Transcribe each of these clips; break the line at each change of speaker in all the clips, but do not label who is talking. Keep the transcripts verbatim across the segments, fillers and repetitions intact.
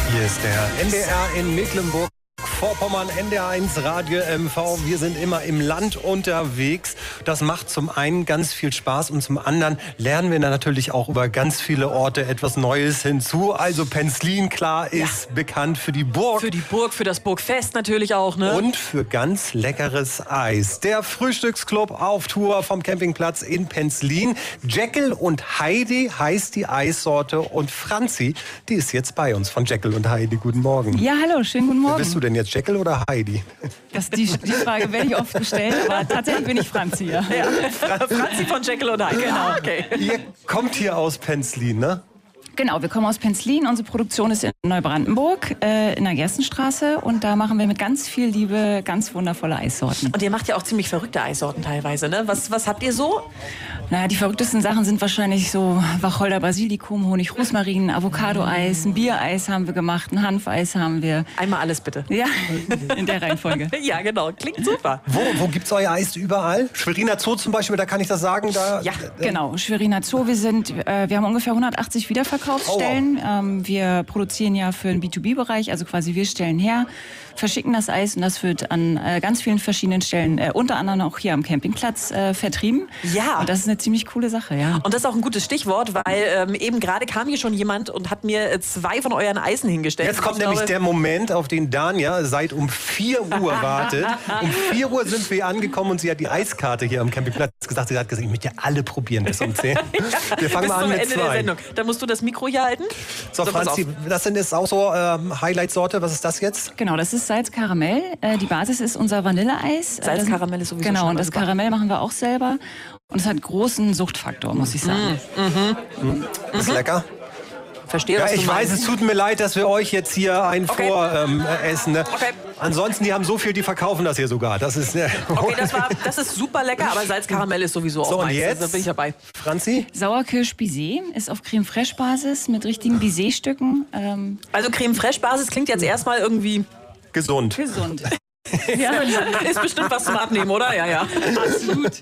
Hier ist der N D R in Mecklenburg-Vorpommern, N D R eins Radio M V. Wir sind immer im Land unterwegs. Das macht zum einen ganz viel Spaß und zum anderen lernen wir dann natürlich auch über ganz viele Orte etwas Neues hinzu. Also Penzlin, klar, ist ja bekannt für die Burg.
Für die Burg, für das Burgfest natürlich auch, ne?
Und für ganz leckeres Eis. Der Frühstücksclub auf Tour vom Campingplatz in Penzlin. Jekyll und Heidi heißt die Eissorte und Franzi, die ist jetzt bei uns von Jekyll und Heidi. Guten Morgen.
Ja, hallo, schönen guten Morgen.
Wer bist du denn jetzt, Jekyll oder Heidi?
Das, die, die Frage werde ich oft gestellt, aber tatsächlich bin ich Franzi, ja.
Ja, Franzi von Jekyll und Heidi, genau. Okay.
Ihr kommt hier aus Penzlin, ne?
Genau, wir kommen aus Penzlin. Unsere Produktion ist in Neubrandenburg, äh, in der Gerstenstraße. Und da machen wir mit ganz viel Liebe ganz wundervolle Eissorten.
Und ihr macht ja auch ziemlich verrückte Eissorten teilweise, ne? Was, was habt ihr so?
Naja, die verrücktesten Sachen sind wahrscheinlich so Wacholder, Basilikum, Honig, Rosmarin, Avocado-Eis, ein Biereis haben wir gemacht, ein Hanfeis haben wir.
Einmal alles bitte.
Ja, in der Reihenfolge.
Ja, genau. Klingt super.
Wo, wo gibt's euer Eis überall? Schweriner Zoo zum Beispiel, da kann ich das sagen. Da,
ja, genau. Schweriner Zoo. Wir, sind, äh, wir haben ungefähr hundertachtzig Wiederverkaufsstellen. Oh, wow. ähm, wir produzieren ja für den B zwei B-Bereich, also quasi wir stellen her, verschicken das Eis und das wird an äh, ganz vielen verschiedenen Stellen, äh, unter anderem auch hier am Campingplatz, äh, vertrieben.
Ja.
Und das ist eine ziemlich coole Sache, ja.
Und das ist auch ein gutes Stichwort, weil ähm, eben gerade kam hier schon jemand und hat mir äh, zwei von euren Eisen hingestellt.
Jetzt kommt
ich
nämlich
glaube,
der Moment, auf den Dania seit um vier Uhr wartet. Um vier Uhr sind wir angekommen und sie hat die Eiskarte hier am Campingplatz gesagt. Sie hat gesagt, ich möchte alle probieren bis um zehn. Wir fangen
bis
mal an
zum
mit
Ende der
zwei.
Sendung. Dann musst du das Mikro hier halten.
So,
So, pass
Franzi, das sind jetzt auch so ähm, Highlight-Sorte. Was ist das jetzt?
Genau, das ist Salzkaramell. Äh, die Basis ist unser Vanilleeis.
Salzkaramell ist sowieso
Genau,
schon
und das
super.
Karamell machen wir auch selber. Und es hat großen Suchtfaktor, muss ich sagen.
Mhm. Mhm.
Ist lecker.
Verstehe,
Ja,
was du
ich
meinst.
weiß, es tut mir leid, dass wir euch jetzt hier ein
Okay.
voressen. Ähm, essen, ne?
Okay.
Ansonsten, die haben so viel, die verkaufen das hier sogar. Das ist, ne?
Okay, das, war, das ist super lecker, aber Salzkaramell ist sowieso auch
So, und
meins.
jetzt?
Da bin ich dabei.
Franzi?
Sauerkirsch-Bisee ist auf Creme Fraiche-Basis mit richtigen Bisee-Stücken. Ähm,
Also Creme Fraiche Basis klingt jetzt erstmal irgendwie
Gesund.
gesund.
ja, ist bestimmt was zum Abnehmen, oder? Ja, ja.
Absolut.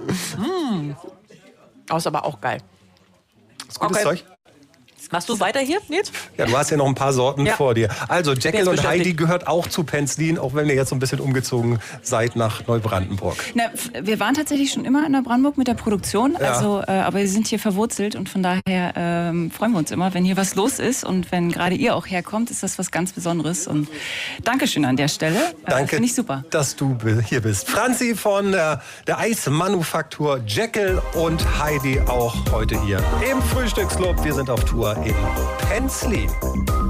Mm. Oh, ist aber auch geil.
Ist gutes
Okay.
Zeug?
Machst du weiter hier, Nils?
Ja, du hast ja noch ein paar Sorten
Ja.
vor dir. Also Jekyll und
beschäftigt.
Heidi gehört auch zu Penzlin, auch wenn ihr jetzt so ein bisschen umgezogen seid nach Neubrandenburg.
Na, f- wir waren tatsächlich schon immer in Neubrandenburg mit der Produktion,
Ja.
also, äh, aber wir sind hier verwurzelt und von daher ähm, freuen wir uns immer, wenn hier was los ist und wenn gerade ihr auch herkommt, ist das was ganz Besonderes und Dankeschön an der Stelle. Äh,
Danke,
Finde ich super.
dass du be- hier bist. Franzi von äh, der Eismanufaktur Jekyll und Heidi auch heute hier im Frühstücksclub. Wir sind auf Tour in Penzlin.